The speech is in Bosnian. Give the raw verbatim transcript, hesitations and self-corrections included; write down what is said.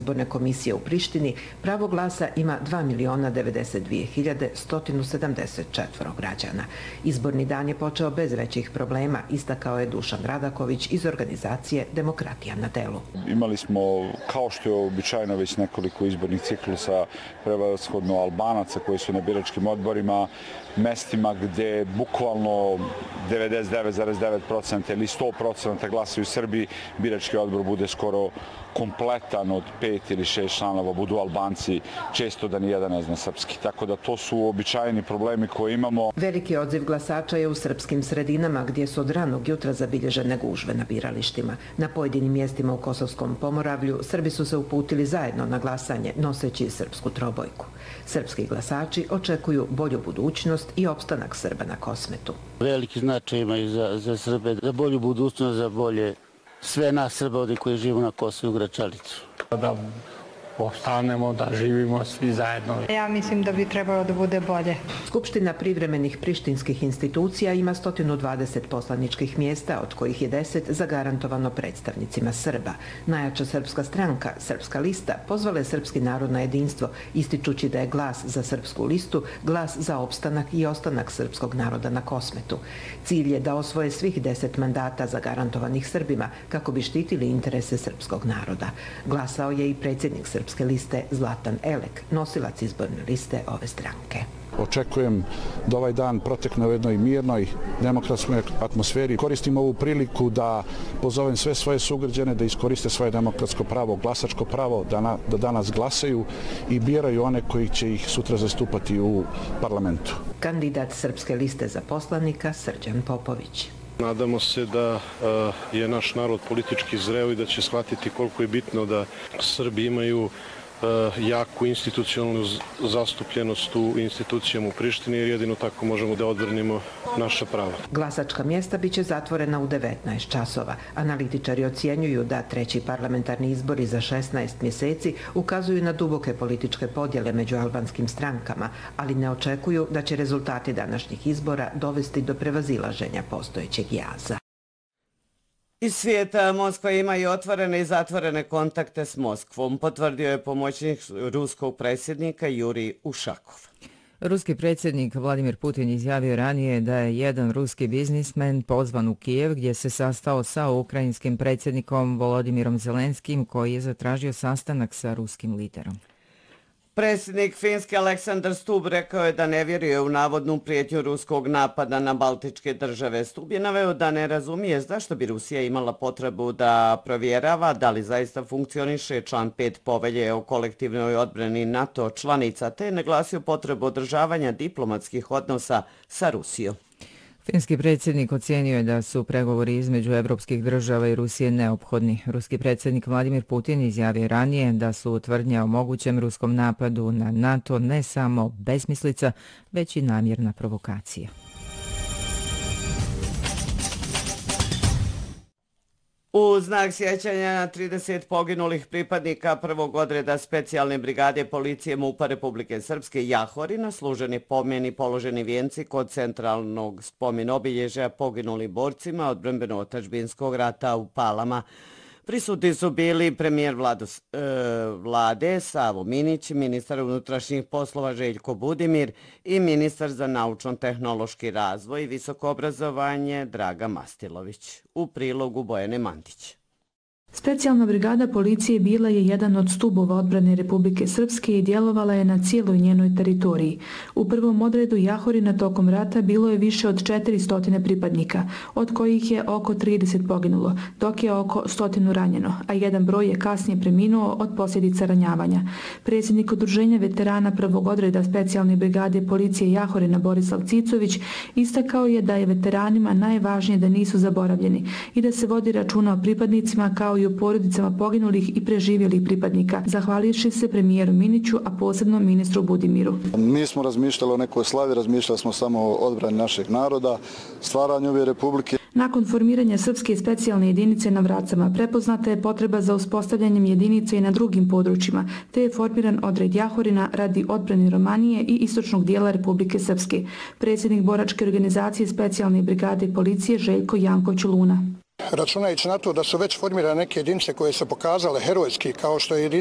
Izborne komisije u Prištini pravo glasa ima dva miliona devedeset dvije hiljade sto sedamdeset četiri građana. Izborni dan je počeo bez većih problema, istakao je Dušan Radaković iz organizacije Demokratija na delu. Imali smo, kao što je običajno, već nekoliko izbornih ciklusa, prevashodno Albanaca koji su na biračkim odborima, mestima gde bukvalno devedeset devet zarez devet posto ili sto posto glasaju Srbi, birački odbor bude skoro kompletan od pet ili šest članova, budu Albanci, često da nijedan ne zna srpski. Tako da to su običajni problemi koje imamo. Veliki odziv glasača je u srpskim sredinama gdje su od ranog jutra zabilježene gužve na biralištima. Na pojedinim mjestima u Kosovskom Pomoravlju Srbi su se uputili zajedno na glasanje noseći srpsku trobojku. Srpski glasači očekuju bolju budućnost i opstanak Srba na Kosmetu. Veliki značaj imaju za, za Srbe, za bolju budućnost, za bolje sve nas Srba ovdje koji živimo na Kosovu i Gračanicu. Da ostanemo, da živimo svi zajedno. Ja mislim da bi trebalo da bude bolje. Skupština privremenih prištinskih institucija ima sto dvadeset poslaničkih mjesta, od kojih je deset zagarantovano predstavnicima Srba. Najjača srpska stranka, Srpska lista, pozvala je srpski narod na jedinstvo, ističući da je glas za srpsku listu glas za opstanak i ostanak srpskog naroda na Kosmetu. Cilj je da osvoje svih deset mandata zagarantovanih Srbima kako bi štitili interese srpskog naroda. Glasao je i predsjednik Srpske liste Zlatan Elek, nosilac izborne liste ove stranke. Očekujem da ovaj dan protekne u jednoj mirnoj, demokratskoj atmosferi. Koristim ovu priliku da pozovem sve svoje sugrađane da iskoriste svoje demokratsko pravo, glasačko pravo, da, na, da danas glasaju i biraju one koji će ih sutra zastupati u parlamentu. Kandidat Srpske liste za poslanika Srđan Popović. Nadamo se da je naš narod politički zreo i da će shvatiti koliko je bitno da Srbi imaju jaku institucionalnu zastupljenost u institucijama u Prištini, jer jedino tako možemo da odbranimo naša prava. Glasačka mjesta biće zatvorena u devetnaest časova. Analitičari ocjenjuju da treći parlamentarni izbori za šesnaest mjeseci ukazuju na duboke političke podjele među albanskim strankama, ali ne očekuju da će rezultati današnjih izbora dovesti do prevazilaženja postojećeg jaza. Iz svijeta Moskva ima i otvorene i zatvorene kontakte s Moskvom, potvrdio je pomoćnik ruskog predsjednika Jurij Ušakov. Ruski predsjednik Vladimir Putin izjavio ranije da je jedan ruski biznismen pozvan u Kijev gdje se sastao sa ukrajinskim predsjednikom Volodimirom Zelenskim koji je zatražio sastanak sa ruskim liderom. Predsjednik Finske Aleksandar Stubb rekao je da ne vjeruje u navodnu prijetnju ruskog napada na baltičke države. Stubb je naveo da ne razumije zašto bi Rusija imala potrebu da provjerava da li zaista funkcioniše član pet povelje o kolektivnoj odbrani NATO članica, te je naglasio potrebu održavanja diplomatskih odnosa sa Rusijom. Finski predsjednik ocijenio je da su pregovori između evropskih država i Rusije neophodni. Ruski predsjednik Vladimir Putin izjavio ranije da su tvrdnje o mogućem ruskom napadu na NATO ne samo besmislica, već i namjerna provokacija. U znak sjećanja na trideset poginulih pripadnika prvog odreda specijalne brigade policije MUP-a Republike Srpske Jahorina služeni pomeni položeni vijenci kod centralnog spomen obilježja poginuli borcima odbrambeno-otadžbinskog rata u Palama. Prisutni su bili premijer vladu, e, vlade Savo Minić, ministar unutrašnjih poslova Željko Budimir i ministar za naučno-tehnološki razvoj i visoko obrazovanje Draga Mastilović. U prilogu Bojane Mandić. Specijalna brigada policije bila je jedan od stubova odbrane Republike Srpske i djelovala je na cijeloj njenoj teritoriji. U prvom odredu Jahorina tokom rata bilo je više od četiristo pripadnika, od kojih je oko trideset poginulo, dok je oko stotinu ranjeno, a jedan broj je kasnije preminuo od posljedica ranjavanja. Predsjednik udruženja veterana prvog odreda specijalne brigade policije Jahorina Borislav Cicović istakao je da je veteranima najvažnije da nisu zaboravljeni i da se vodi računa o pripadnicima kao i u porodicama poginulih i preživjelih pripadnika, zahvalivši se premijeru Miniću, a posebno ministru Budimiru. Nismo razmišljali o nekoj slavi, razmišljali smo samo o odbrani našeg naroda, stvaranju ove republike. Nakon formiranja Srpske specijalne jedinice na Vracama prepoznata je potreba za uspostavljanjem jedinice i na drugim područjima, te je formiran odred Jahorina radi odbrane Romanije i istočnog dijela Republike Srpske. Predsjednik boračke organizacije specijalne brigade policije Željko Janković Luna. Računajući na to da su već formirane neke jedinice koje su pokazale herojski, kao što je jedinica